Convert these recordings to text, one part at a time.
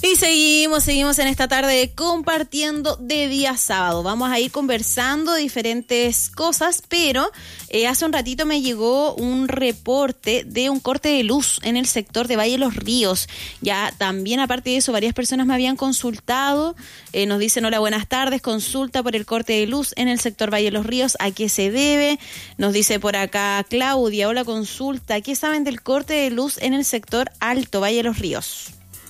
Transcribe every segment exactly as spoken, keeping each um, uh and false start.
Y seguimos, seguimos en esta tarde compartiendo de día sábado. Vamos a ir conversando de diferentes cosas, pero eh, hace un ratito me llegó un reporte de un corte de luz en el sector de Valle de los Ríos. Ya también, aparte de eso, varias personas me habían consultado. Eh, nos dicen, hola, buenas tardes, consulta por el corte de luz en el sector Valle de los Ríos. ¿A qué se debe? Nos dice por acá Claudia, hola, consulta. ¿Qué saben del corte de luz en el sector Alto Valle de los Ríos?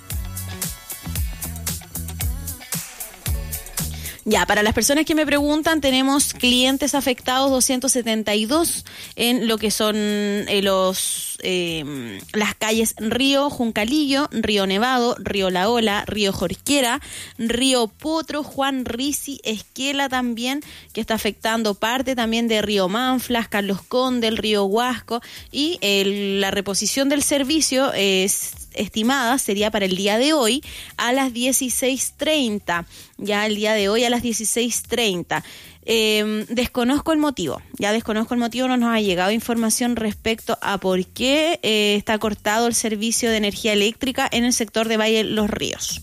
Ya, para las personas que me preguntan, tenemos clientes afectados doscientos setenta y dos en lo que son eh, los eh, las calles Río Juncalillo, Río Nevado, Río La Ola, Río Jorquera, Río Potro, Juan Risi, Esquela también, que está afectando parte también de Río Manflas, Carlos Conde, el Río Huasco, y el, la reposición del servicio es estimada sería para el día de hoy a las dieciséis treinta, ya el día de hoy a las dieciséis treinta. Eh, desconozco el motivo, ya desconozco el motivo, no nos ha llegado información respecto a por qué eh, está cortado el servicio de energía eléctrica en el sector de Valle de los Ríos.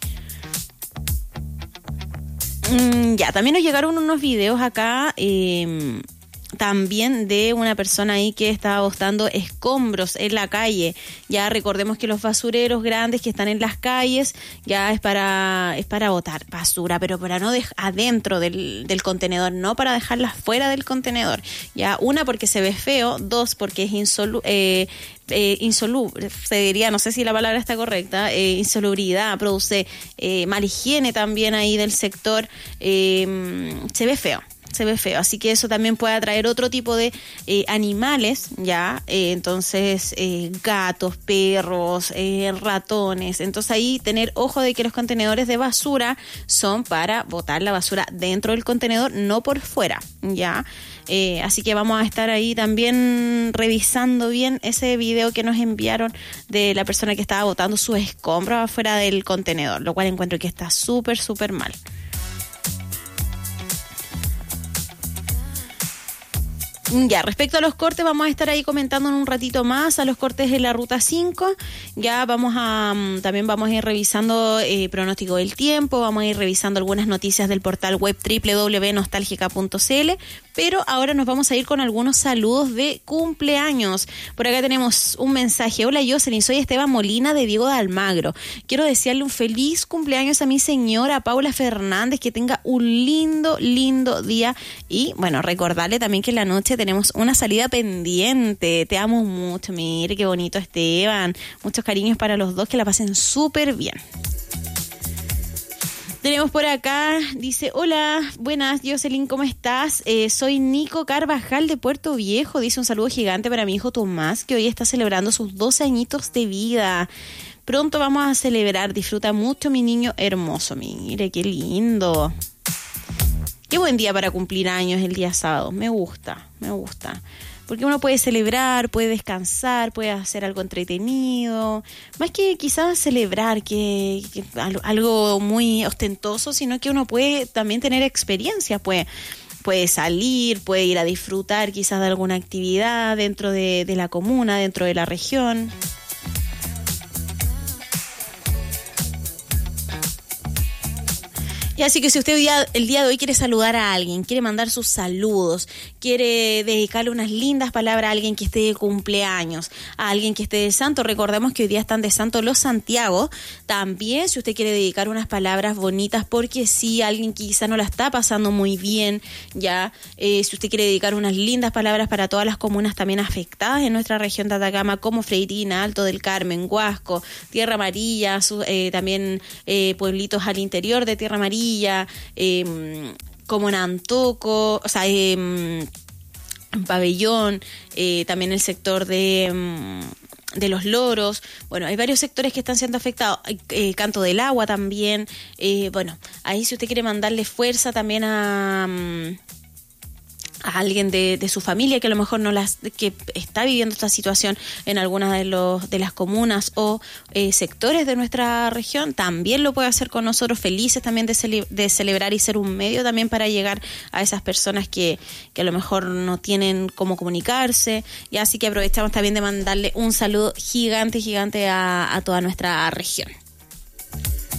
Mm, ya, también nos llegaron unos videos acá, eh, también de una persona ahí que estaba botando escombros en la calle. Ya recordemos que los basureros grandes que están en las calles ya es para es para botar basura, pero para no dejar adentro del, del contenedor, no para dejarlas fuera del contenedor. Ya, una, porque se ve feo; dos, porque es insolu eh, eh, insoluble, se diría, no sé si la palabra está correcta, eh, insalubridad, produce eh, mala higiene también ahí del sector, eh, se ve feo. se ve feo, así que eso también puede atraer otro tipo de eh, animales, ya, eh, entonces eh, gatos, perros, eh, ratones, entonces ahí tener ojo de que los contenedores de basura son para botar la basura dentro del contenedor, no por fuera, ya, eh, así que vamos a estar ahí también revisando bien ese video que nos enviaron de la persona que estaba botando sus escombros afuera del contenedor, lo cual encuentro que está súper, súper mal. Ya, respecto a los cortes, vamos a estar ahí comentando en un ratito más a los cortes de la Ruta cinco. Ya vamos a, también vamos a ir revisando eh, pronóstico del tiempo, vamos a ir revisando algunas noticias del portal web doble u doble u doble u punto nostálgica punto c l, pero ahora nos vamos a ir con algunos saludos de cumpleaños. Por acá tenemos un mensaje. Hola, Jocelyn, soy Esteban Molina de Diego de Almagro. Quiero desearle un feliz cumpleaños a mi señora Paula Fernández, que tenga un lindo, lindo día, y bueno, recordarle también que en la noche tenemos una salida pendiente. Te amo mucho, mire qué bonito, Esteban. Muchos cariños para los dos, que la pasen súper bien. Tenemos por acá, dice, hola, buenas, Jocelyn, ¿cómo estás? Eh, soy Nico Carvajal de Puerto Viejo. Dice, un saludo gigante para mi hijo Tomás, que hoy está celebrando sus doce añitos de vida. Pronto vamos a celebrar, disfruta mucho mi niño hermoso. Mire, qué lindo. Qué buen día para cumplir años el día sábado. Me gusta, me gusta. Porque uno puede celebrar, puede descansar, puede hacer algo entretenido. Más que quizás celebrar que, que algo muy ostentoso, sino que uno puede también tener experiencias. Puede, puede salir, puede ir a disfrutar quizás de alguna actividad dentro de, de la comuna, dentro de la región. Y así que si usted el día, el día de hoy quiere saludar a alguien, quiere mandar sus saludos, quiere dedicarle unas lindas palabras a alguien que esté de cumpleaños, a alguien que esté de santo, recordemos que hoy día están de santo los Santiago. También, si usted quiere dedicar unas palabras bonitas, porque sí, alguien que quizá no la está pasando muy bien, ya, eh, si usted quiere dedicar unas lindas palabras para todas las comunas también afectadas en nuestra región de Atacama, como Freitina, Alto del Carmen, Huasco, Tierra Amarilla, su, eh, también eh, pueblitos al interior de Tierra Amarilla, Eh, como Nantoco, o sea, eh, Pabellón, eh, también el sector de, de Los Loros. Bueno, hay varios sectores que están siendo afectados. Eh, Canto del Agua también. Eh, bueno, ahí si usted quiere mandarle fuerza también a... a alguien de, de su familia que a lo mejor no las que está viviendo esta situación en algunas de los de las comunas o eh, sectores de nuestra región, también lo puede hacer con nosotros, felices también de, cele, de celebrar y ser un medio también para llegar a esas personas que, que a lo mejor no tienen cómo comunicarse. Y así que aprovechamos también de mandarle un saludo gigante, gigante a, a toda nuestra región.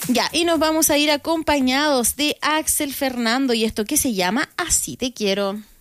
Ya, y nos vamos a ir acompañados de Axel Fernando y esto que se llama Así te quiero.